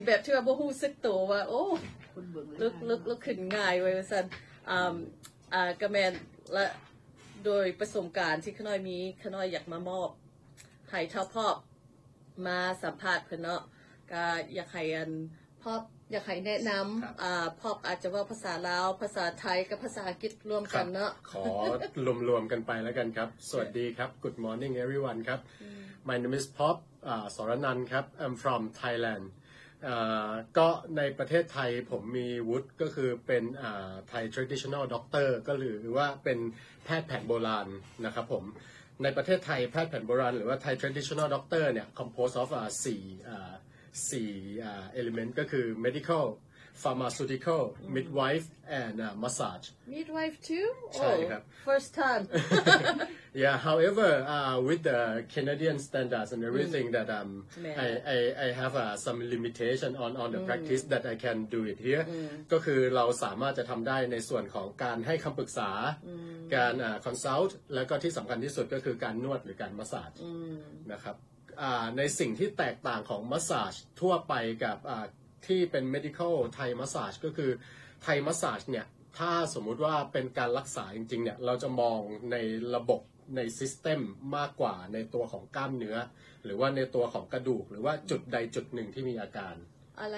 แบบที่ว่าบ่ฮู้สึกตัวว่าโอ้ลึกขึ้นง่ายไว้ว่าซั่นก็แม่นและโดยประสบการณ์ที่ขน้อยมีขน้อยอยากมามอบให้เท่าพ่อมาสัมภาษณ์เพิ่นเนาะก็อยากให้พ่ออยากให้แนะนำพ่ออาจจะว่าภาษาลาวภาษาไทยกับภาษาอังกฤษรวมกันเนาะขอรวมกันไปแล้วกันครับสวัสดีครับ Good morning everyone ครับ My name is Pop สรนันท์ครับ I'm from Thailand ก็ในประเทศไทยผมมีวุฒิก็คือเป็นไทย traditional doctor ก็หรือว่าเป็นแพทย์แผนโบราณนะครับผมในประเทศไทยแพทย์แผนโบราณหรือว่า Thai traditional doctor เนี่ย composed of สี่element ก็คือ medical pharmaceutical midwife and massage midwife too ใช่ครับ first time yeah however with the Canadian standards and everything that I have some limitation on the practice that I can do it here ก็คือเราสามารถจะทำได้ในส่วนของการให้คำปรึกษาการ consult แล้วก็ที่สำคัญที่สุดก็คือการนวดหรือการ massage นะครับในสิ่งที่แตกต่างของ massage ทั่วไปกับที่เป็น medical Thai massage ก็คือ Thai massage เนี่ยถ้าสมมุติว่าเป็นการรักษาจริงๆเนี่ยเราจะมองในระบบใน system มากกว่าในตัวของกล้ามเนื้อหรือว่าในตัวของกระดูกหรือว่าจุดใดจุดหนึ่งที่มีอาการอะไร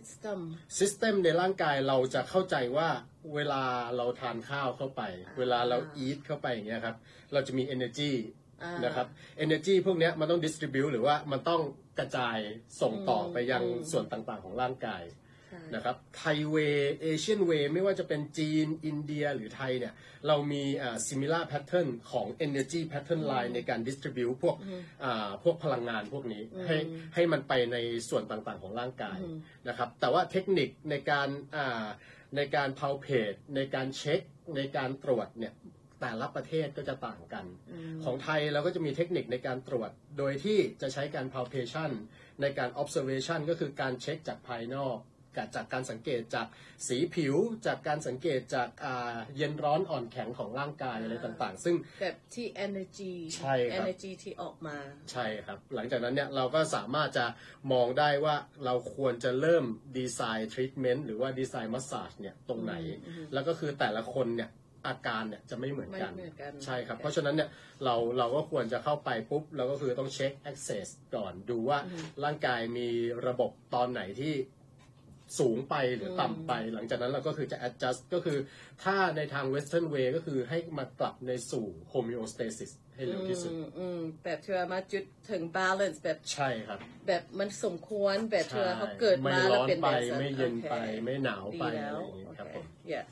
system ในร่างกายเราจะเข้าใจว่าเวลาเราทานข้าวเข้าไปเวลาเรา eat เข้าไปอย่างเงี้ยครับเราจะมี energyนะครับ energy พวกนี้มันต้อง distribute หรือว่ามันต้องกระจายส่งต่อไปยังส่วนต่างๆของร่างกายนะครับไทยเวย์เอเชียนเวย์ไม่ว่าจะเป็นจีนอินเดียหรือไทยเนี่ยเรามีsimilar pattern ของ energy pattern line ในการ distribute พวกพลังงานพวกนี้ให้มันไปในส่วนต่างๆของร่างกายนะครับแต่ว่าเทคนิคในการ palpate ในการเช็คในการตรวจเนี่ยแต่ละประเทศก็จะต่างกันของไทยเราก็จะมีเทคนิคในการตรวจโดยที่จะใช้การ palpation ในการ observation ก็คือการเช็คจากภายนอกจากการสังเกตจากสีผิวจากการสังเกตจากเย็นร้อนอ่อนแข็งของร่างกายอะไรต่างๆซึ่งแบบที่ energy ใช่ครับ energy ที่ออกมาใช่ครับหลังจากนั้นเนี่ยเราก็สามารถจะมองได้ว่าเราควรจะเริ่มดีไซน์ treatment หรือว่าดีไซน์ massage เนี่ยตรงไหนแล้วก็คือแต่ละคนเนี่ยอาการเนี่ยจะไม่เหมือนกันใช่ครับเพราะฉะนั้นเนี่ยเราก็ควรจะเข้าไปปุ๊บเราก็คือต้องเช็ค access ก่อนดูว่าร่างกายมีระบบตอนไหนที่สูงไปหรือต่ำไปหลังจากนั้นเราก็คือจะ adjust ก็คือถ้าในทาง western way ก็คือให้มากลับในสู่ homeostasis ให้เร็วที่สุดแบบเธอมาจุดถึง balance แบบใช่ครับแบบมันสมควรแบบเธอเขาเกิดมาแล้วเป็นแบบไม่เย็นไปไม่หนาวไปอะไรอย่างนี้ครับผม yeah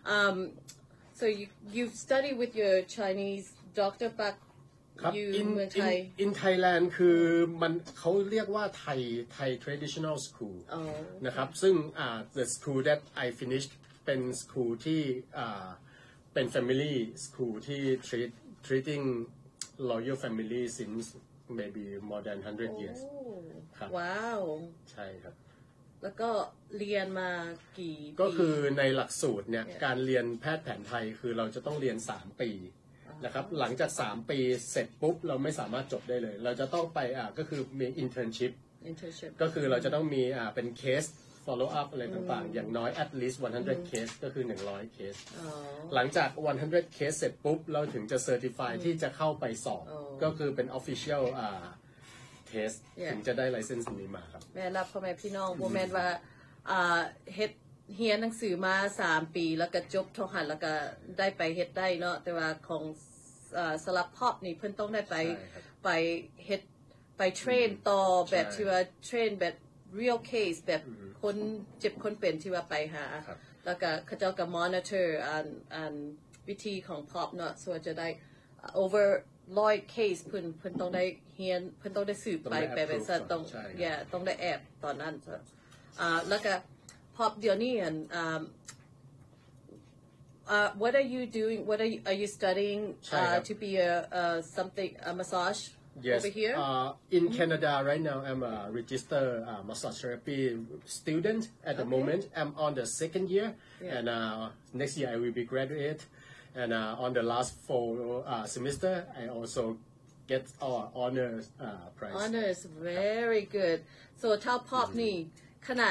so you've studied with your Chinese doctor back ครับ in Thailand คือมันเขาเรียกว่าไทย traditional school นะครับซึ่งthe school that I finished เป็น school ที่เป็น family school ที่ treating loyal family since maybe more than 100 years ครับว้าวใช่ครับแล้วก็เรียนมากี่ปีก็คือในหลักสูตรเนี่ยการเรียนแพทย์แผนไทยคือเราจะต้องเรียน3 ปีนะครับหลังจาก3 ปีเสร็จปุ๊บเราไม่สามารถจบได้เลยเราจะต้องไปก็คือมี internship ก็คือเราจะต้องมีเป็น case follow up อะไรต่างๆอย่างน้อย at least 100 case ก็คือ100 case หลังจาก100 case เสร็จปุ๊บเราถึงจะ certify ที่จะเข้าไปสอบก็คือเป็น official test ถึงจะได้ license นี้มาครับแม่รับพ่อแม่พี่น้องบ่แม่นว่าเฮ็ดเรียนหนังสือมา3 ปีแล้วก็จบเท่าหันแล้วก็ได้ไปเฮ็ดได้เนาะแต่ว่าของสลับพอบนี่เพิ่นต้องได้ไปเฮ็ดไปเทรนต่อแบบที่ว่าเทรนแบบ real case แบบคนเจ็บคนเป็นที่ว่าไปหาแล้วก็เขาเจ้าก็ monitor วิธีของพอบเนาะส่วนจะได้ over 100 case เพิ่นต้องได้เรียนเพิ่นต้องได้สืบไปแบบต้องได้แอบตอนนั้นแล้วก็พอบเดี๋ยวนี้what are you doing? Are you studying to be a massage over here? In Canada right now, I'm a registered massage therapy student at the moment. I'm on the 2nd year, and next year I will be graduate. And on the last 4 semester, I also get our honors prize. Honors, very good. So ถ้าพอบนี่ขนาด